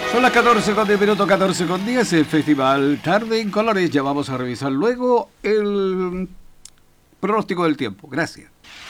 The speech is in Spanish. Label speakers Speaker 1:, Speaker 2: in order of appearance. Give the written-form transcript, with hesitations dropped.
Speaker 1: Son las 14 con 10 minutos, 14 con 10, el Festival Tarde en Colores. Ya vamos a revisar luego el pronóstico del tiempo. Gracias.